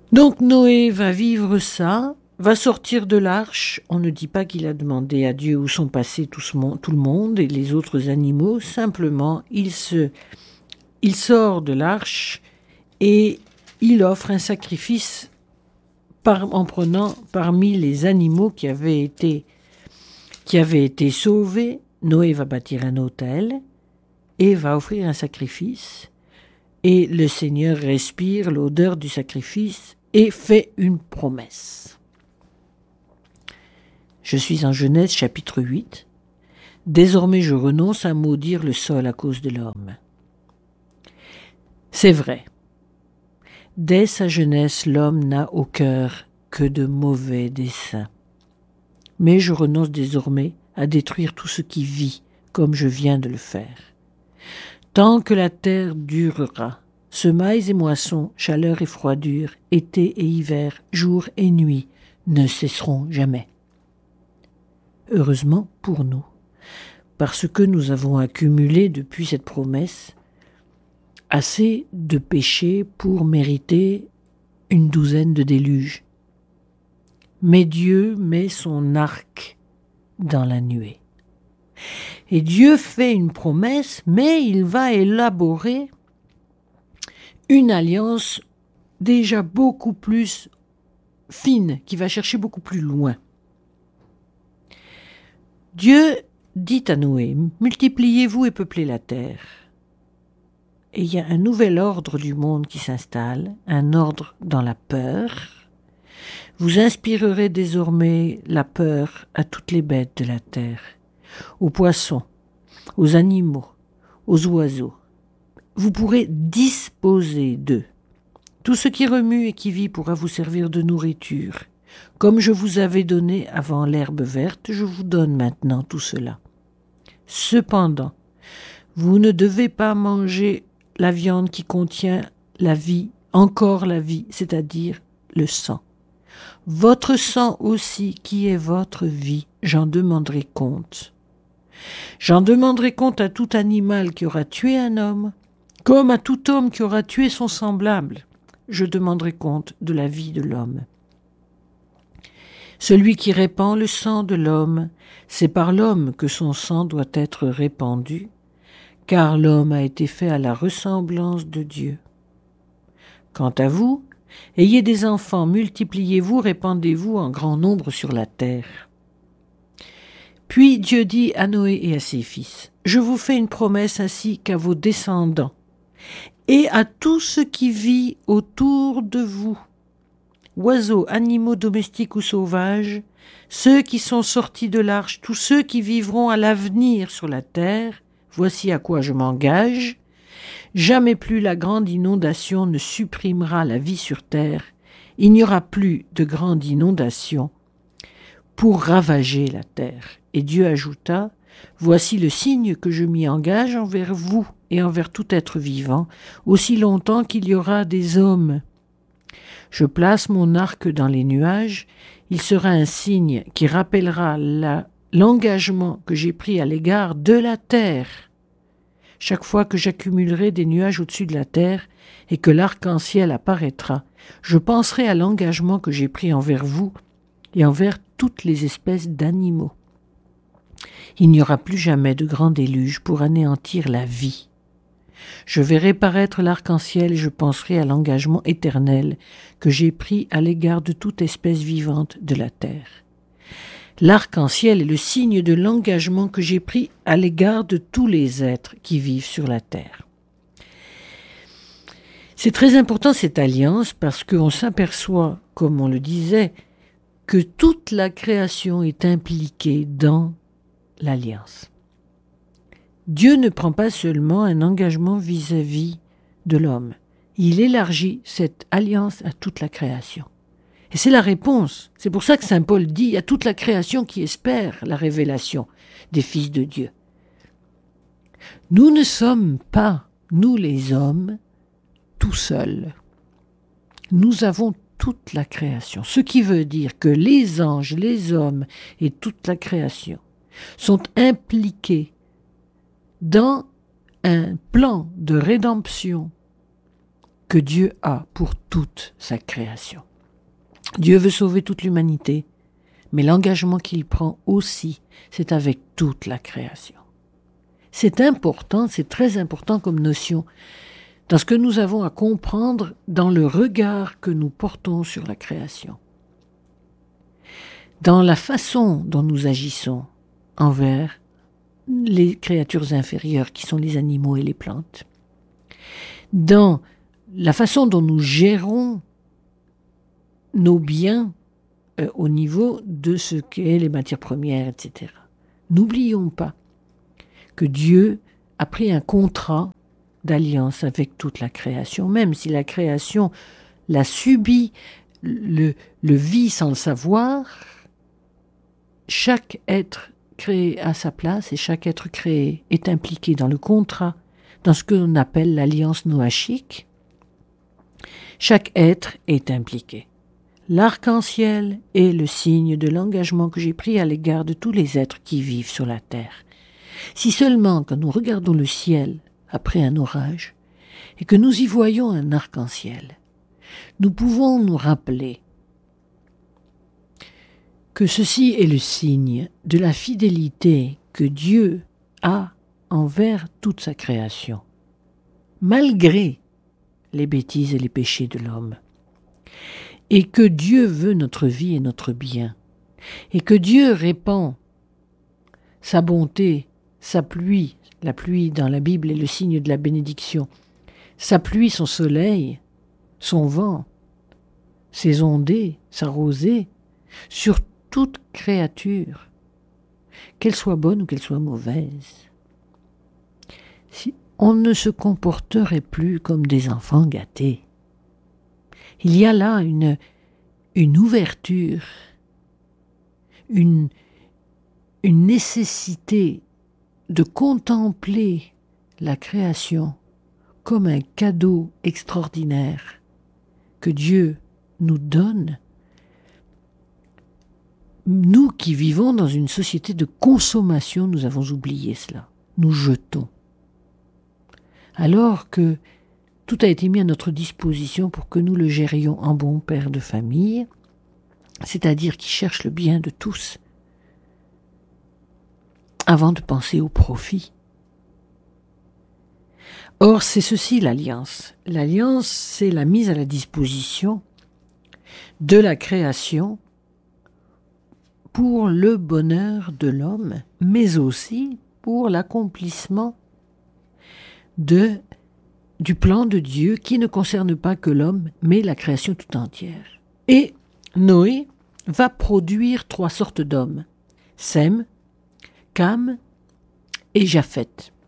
Donc Noé va vivre ça, va sortir de l'arche. On ne dit pas qu'il a demandé à Dieu où sont passés tout le monde et les autres animaux. Simplement, il sort de l'arche et il offre un sacrifice en prenant parmi les animaux qui avaient été sauvés. Noé va bâtir un autel et va offrir un sacrifice. Et le Seigneur respire l'odeur du sacrifice et fait une promesse. Je suis en Genèse chapitre 8. Désormais je renonce à maudire le sol à cause de l'homme. C'est vrai. Dès sa jeunesse, l'homme n'a au cœur que de mauvais desseins. Mais je renonce désormais à détruire tout ce qui vit, comme je viens de le faire. Tant que la terre durera, semailles et moissons, chaleur et froidure, été et hiver, jour et nuit, ne cesseront jamais. Heureusement pour nous, parce que nous avons accumulé depuis cette promesse assez de péchés pour mériter une douzaine de déluges. Mais Dieu met son arc dans la nuée. Et Dieu fait une promesse, mais il va élaborer une alliance déjà beaucoup plus fine, qui va chercher beaucoup plus loin. Dieu dit à Noé, « Multipliez-vous et peuplez la terre. » Et il y a un nouvel ordre du monde qui s'installe, un ordre dans la peur. Vous inspirerez désormais la peur à toutes les bêtes de la terre, aux poissons, aux animaux, aux oiseaux. Vous pourrez disposer d'eux. Tout ce qui remue et qui vit pourra vous servir de nourriture. Comme je vous avais donné avant l'herbe verte, je vous donne maintenant tout cela. Cependant, vous ne devez pas manger la viande qui contient la vie, encore la vie, c'est-à-dire le sang. Votre sang aussi, qui est votre vie, j'en demanderai compte. J'en demanderai compte à tout animal qui aura tué un homme, comme à tout homme qui aura tué son semblable. Je demanderai compte de la vie de l'homme. Celui qui répand le sang de l'homme, c'est par l'homme que son sang doit être répandu, car l'homme a été fait à la ressemblance de Dieu. Quant à vous, ayez des enfants, multipliez-vous, répandez-vous en grand nombre sur la terre. Puis Dieu dit à Noé et à ses fils, « Je vous fais une promesse ainsi qu'à vos descendants et à tout ce qui vit autour de vous, oiseaux, animaux domestiques ou sauvages, ceux qui sont sortis de l'arche, tous ceux qui vivront à l'avenir sur la terre, voici à quoi je m'engage. Jamais plus la grande inondation ne supprimera la vie sur terre. Il n'y aura plus de grande inondation pour ravager la terre. » Et Dieu ajouta, « Voici le signe que je m'y engage envers vous et envers tout être vivant, aussi longtemps qu'il y aura des hommes. Je place mon arc dans les nuages, il sera un signe qui rappellera l'engagement que j'ai pris à l'égard de la terre. Chaque fois que j'accumulerai des nuages au-dessus de la terre et que l'arc-en-ciel apparaîtra, je penserai à l'engagement que j'ai pris envers vous et envers toutes les espèces d'animaux. Il n'y aura plus jamais de grand déluge pour anéantir la vie. Je verrai paraître l'arc-en-ciel et je penserai à l'engagement éternel que j'ai pris à l'égard de toute espèce vivante de la terre. L'arc-en-ciel est le signe de l'engagement que j'ai pris à l'égard de tous les êtres qui vivent sur la terre. » C'est très important cette alliance parce qu'on s'aperçoit, comme on le disait, que toute la création est impliquée dans l'alliance. Dieu ne prend pas seulement un engagement vis-à-vis de l'homme, il élargit cette alliance à toute la création. Et c'est la réponse. C'est pour ça que saint Paul dit à toute la création qui espère la révélation des fils de Dieu. Nous ne sommes pas, nous les hommes, tout seuls. Nous avons toute la création, ce qui veut dire que les anges, les hommes et toute la création sont impliqués dans un plan de rédemption que Dieu a pour toute sa création. Dieu veut sauver toute l'humanité, mais l'engagement qu'il prend aussi, c'est avec toute la création. C'est important, c'est très important comme notion, dans ce que nous avons à comprendre dans le regard que nous portons sur la création. Dans la façon dont nous agissons envers les créatures inférieures qui sont les animaux et les plantes. Dans la façon dont nous gérons nos biens au niveau de ce qu'est les matières premières, etc. N'oublions pas que Dieu a pris un contrat d'alliance avec toute la création, même si la création l'a subi, le vit sans le savoir. Chaque être créé à sa place et chaque être créé est impliqué dans le contrat, dans ce que l'on appelle l'alliance noachique. Chaque être est impliqué. L'arc-en-ciel est le signe de l'engagement que j'ai pris à l'égard de tous les êtres qui vivent sur la terre. Si seulement quand nous regardons le ciel après un orage et que nous y voyons un arc-en-ciel, nous pouvons nous rappeler que ceci est le signe de la fidélité que Dieu a envers toute sa création, malgré les bêtises et les péchés de l'homme, et que Dieu veut notre vie et notre bien, et que Dieu répand sa bonté, sa pluie, la pluie dans la Bible est le signe de la bénédiction, sa pluie, son soleil, son vent, ses ondées, sa rosée, sur toute créature, qu'elle soit bonne ou qu'elle soit mauvaise. Si on ne se comporterait plus comme des enfants gâtés. Il y a là une ouverture, une nécessité de contempler la création comme un cadeau extraordinaire que Dieu nous donne. Nous qui vivons dans une société de consommation, nous avons oublié cela. Nous jetons. Alors que tout a été mis à notre disposition pour que nous le gérions en bon père de famille, c'est-à-dire qui cherche le bien de tous, avant de penser au profit. Or, c'est ceci l'alliance. L'alliance, c'est la mise à la disposition de la création pour le bonheur de l'homme, mais aussi pour l'accomplissement du plan de Dieu qui ne concerne pas que l'homme, mais la création tout entière. Et Noé va produire 3 sortes d'hommes, Sem, Cam et Japheth.